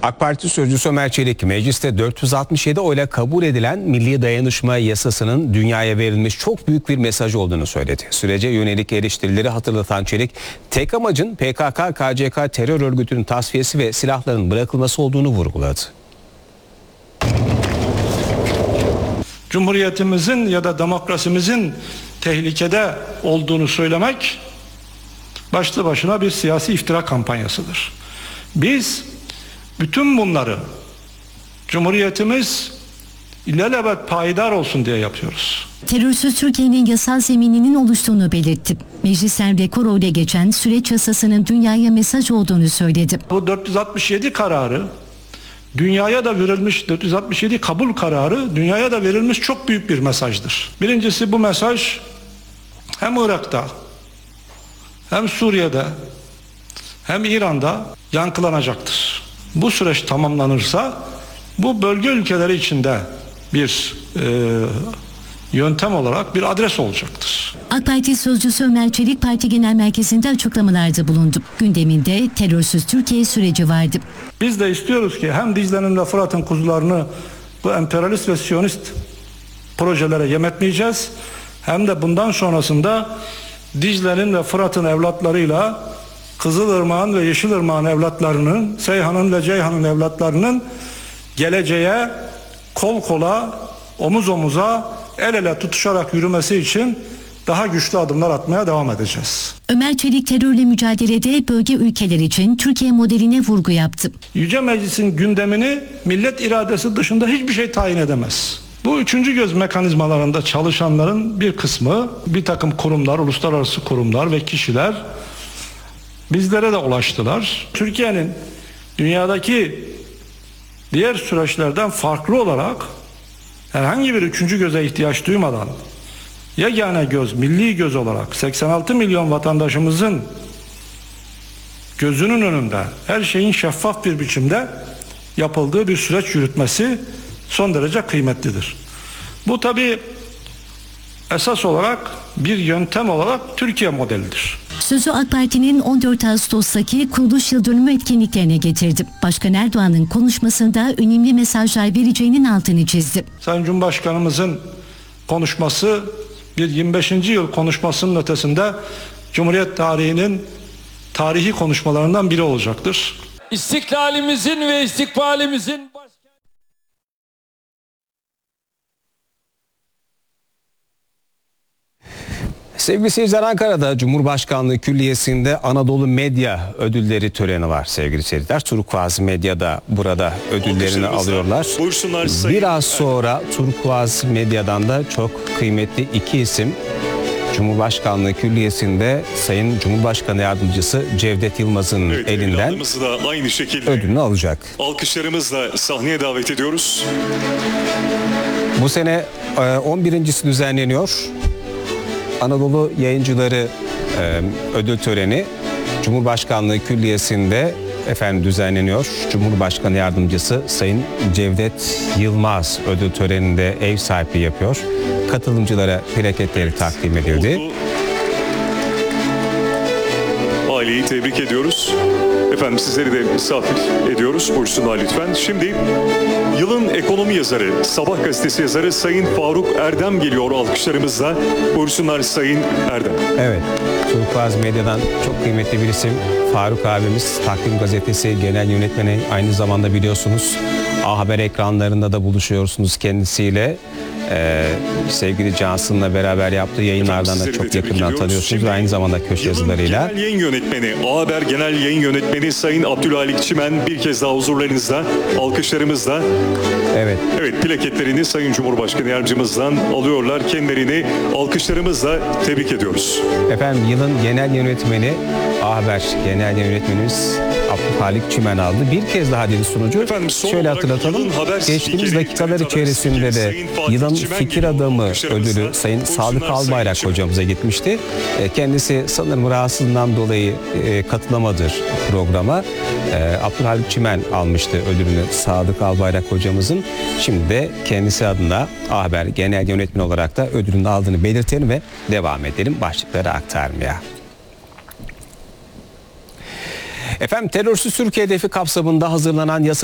AK Parti sözcüsü Ömer Çelik, mecliste 467 oyla kabul edilen Milli Dayanışma Yasası'nın dünyaya verilmiş çok büyük bir mesaj olduğunu söyledi. Sürece yönelik eleştirileri hatırlatan Çelik, tek amacın PKK-KCK terör örgütünün tasfiyesi ve silahların bırakılması olduğunu vurguladı. Cumhuriyetimizin ya da demokrasimizin tehlikede olduğunu söylemek başlı başına bir siyasi iftira kampanyasıdır. Biz bütün bunları Cumhuriyetimiz ilelebet payidar olsun diye yapıyoruz. Terörsüz Türkiye'nin yasal zemininin oluştuğunu belirtti. Meclisten rekor oyla geçen süreç yasasının dünyaya mesaj olduğunu söyledi. Bu 467 kararı dünyaya da verilmiş, 467 kabul kararı dünyaya da verilmiş çok büyük bir mesajdır. Birincisi, bu mesaj hem Irak'ta hem Suriye'de hem İran'da yankılanacaktır. Bu süreç tamamlanırsa bu bölge ülkeleri içinde bir yöntem olarak bir adres olacaktır. AK Parti sözcüsü Ömer Çelik parti genel merkezinde açıklamalarda bulundu. Gündeminde terörsüz Türkiye süreci vardı. Biz de istiyoruz ki hem Dicle'nin ve Fırat'ın kuzularını bu emperyalist ve siyonist projelere yem etmeyeceğiz, hem de bundan sonrasında Dicle'nin ve Fırat'ın evlatlarıyla Kızılırmak'ın ve Yeşilırmak'ın evlatlarının, Seyhan'ın ve Ceyhan'ın evlatlarının geleceğe kol kola, omuz omuza, el ele tutuşarak yürümesi için daha güçlü adımlar atmaya devam edeceğiz. Ömer Çelik terörle mücadelede bölge ülkeler için Türkiye modeline vurgu yaptı. Yüce Meclis'in gündemini millet iradesi dışında hiçbir şey tayin edemez. Bu üçüncü göz mekanizmalarında çalışanların bir kısmı, bir takım kurumlar, uluslararası kurumlar ve kişiler bizlere de ulaştılar. Türkiye'nin dünyadaki diğer süreçlerden farklı olarak herhangi bir üçüncü göze ihtiyaç duymadan yegane göz, milli göz olarak 86 milyon vatandaşımızın gözünün önünde her şeyin şeffaf bir biçimde yapıldığı bir süreç yürütmesi son derece kıymetlidir. Bu tabii esas olarak bir yöntem olarak Türkiye modelidir. Sözü AK Parti'nin 14 Ağustos'taki kuruluş yıl dönümü etkinliklerine getirdi. Başkan Erdoğan'ın konuşmasında önemli mesajlar vereceğinin altını çizdi. Sayın Cumhurbaşkanımızın konuşması bir 25. yıl konuşmasının ötesinde Cumhuriyet tarihinin tarihi konuşmalarından biri olacaktır. İstiklalimizin ve istikbalimizin Sevgili seyirciler, Ankara'da Cumhurbaşkanlığı Külliyesi'nde Anadolu Medya Ödülleri töreni var sevgili seyirciler. Turkuaz Medya da burada ödüllerini alıyorlar. Biraz sonra Turkuaz Medya'dan da çok kıymetli iki isim Cumhurbaşkanlığı Külliyesi'nde Sayın Cumhurbaşkanı Yardımcısı Cevdet Yılmaz'ın elinden da aynı şekilde ödülünü alacak. Alkışlarımızla sahneye davet ediyoruz. Bu sene 11.si düzenleniyor. Anadolu Yayıncıları ödül töreni Cumhurbaşkanlığı Külliyesi'nde düzenleniyor. Cumhurbaşkanı Yardımcısı Sayın Cevdet Yılmaz ödül töreninde ev sahipliği yapıyor. Katılımcılara plaketleri takdim edildi. Aileyi tebrik ediyoruz. Efendim sizleri de misafir ediyoruz. Buyursunlar lütfen. Şimdi yılın ekonomi yazarı, Sabah gazetesi yazarı Sayın Faruk Erdem geliyor alkışlarımızla. Buyursunlar Sayın Erdem. Evet, Turkuaz Medya'dan çok kıymetli bir isim Faruk abimiz. Takvim Gazetesi genel yönetmeni, aynı zamanda biliyorsunuz A Haber ekranlarında da buluşuyorsunuz kendisiyle. Sevgili Cansın'la beraber yaptığı yayınlardan da çok yakından tanıyorsunuz ve aynı zamanda köşe yazılarıyla. Genel yayın yönetmeni, A Haber genel yayın yönetmeni Sayın Abdülhalik Çimen bir kez daha huzurlarınızda, alkışlarımızla. Evet. Evet, plaketlerini Sayın Cumhurbaşkanı Yardımcımızdan alıyorlar. Kendilerini alkışlarımızla tebrik ediyoruz. Efendim, yılın genel yönetmeni A Haber genel yönetmenimiz Abdülhalik Çimen aldı. Bir kez daha dedi sunucu. Efendim, şöyle hatırlatalım. Geçtiğimiz dakikalar içerisinde de yılın fikir adamı ödülü Sayın Sadık Albayrak hocamıza gitmişti. Kendisi sanırım rahatsızlığından dolayı katılamadı programa. Abdülhalik Çimen almıştı ödülünü Sadık Albayrak hocamızın. Şimdi de kendisi adına A Haber genel yönetmeni olarak da ödülünü aldığını belirtelim ve devam edelim başlıkları aktarmaya. Efendim, terörsüz Türkiye hedefi kapsamında hazırlanan yasa